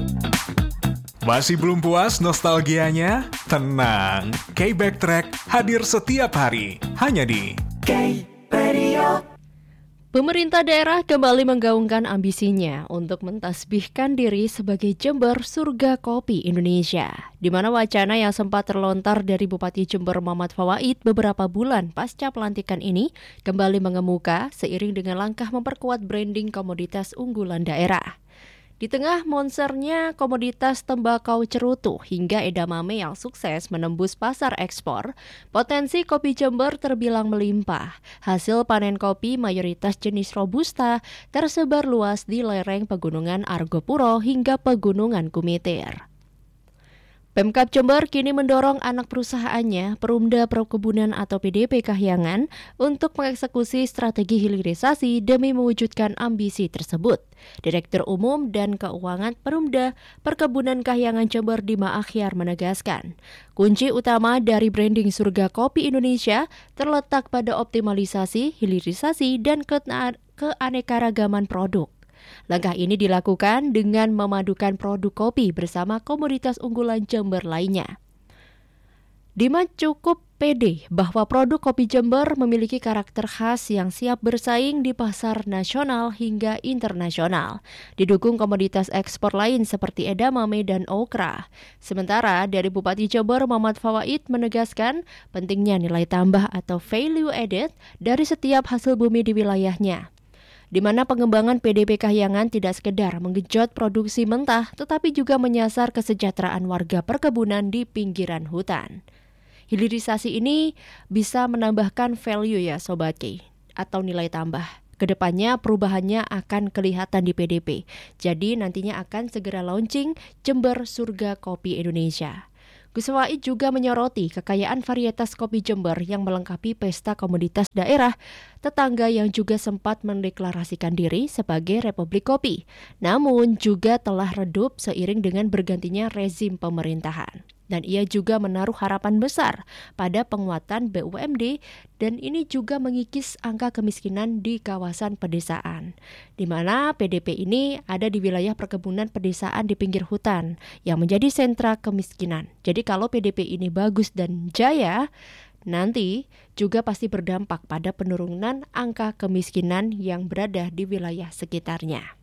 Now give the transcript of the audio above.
Masih belum puas nostalgianya? Tenang, K-Backtrack hadir setiap hari, hanya di K-Radio. Pemerintah daerah kembali menggaungkan ambisinya untuk mentasbihkan diri sebagai Jember Surga Kopi Indonesia, di mana wacana yang sempat terlontar dari Bupati Jember Muhammad Fawaid beberapa bulan pasca pelantikan ini kembali mengemuka seiring dengan langkah memperkuat branding komoditas unggulan daerah. Di tengah monsernya komoditas tembakau cerutu hingga edamame yang sukses menembus pasar ekspor, potensi kopi Jember terbilang melimpah. Hasil panen kopi mayoritas jenis Robusta tersebar luas di lereng Pegunungan Argopuro hingga Pegunungan Kumitir. Pemkab Jember kini mendorong anak perusahaannya, Perumda Perkebunan atau PDP Kahyangan, untuk mengeksekusi strategi hilirisasi demi mewujudkan ambisi tersebut. Direktur Umum dan Keuangan Perumda Perkebunan Kahyangan Jember Dima Akhyar menegaskan, kunci utama dari branding Surga Kopi Indonesia terletak pada optimalisasi, hilirisasi, dan keanekaragaman produk. Langkah ini dilakukan dengan memadukan produk kopi bersama komoditas unggulan Jember lainnya. Dima cukup pede bahwa produk kopi Jember memiliki karakter khas yang siap bersaing di pasar nasional hingga internasional, didukung komoditas ekspor lain seperti edamame dan okra. Sementara dari Bupati Jember Muhammad Fawaid menegaskan pentingnya nilai tambah atau value added dari setiap hasil bumi di wilayahnya, di mana pengembangan PDP Kahyangan tidak sekedar menggenjot produksi mentah, tetapi juga menyasar kesejahteraan warga perkebunan di pinggiran hutan. Hilirisasi ini bisa menambahkan value ya Sobat K, atau nilai tambah. Kedepannya perubahannya akan kelihatan di PDP, jadi nantinya akan segera launching Jember Surga Kopi Indonesia. Gus Fawaid juga menyoroti kekayaan varietas kopi Jember yang melengkapi pesta komoditas daerah tetangga yang juga sempat mendeklarasikan diri sebagai Republik Kopi, namun juga telah redup seiring dengan bergantinya rezim pemerintahan. Dan ia juga menaruh harapan besar pada penguatan BUMD dan ini juga mengikis angka kemiskinan di kawasan pedesaan, di mana PDP ini ada di wilayah perkebunan pedesaan di pinggir hutan yang menjadi sentra kemiskinan. Jadi kalau PDP ini bagus dan jaya, nanti juga pasti berdampak pada penurunan angka kemiskinan yang berada di wilayah sekitarnya.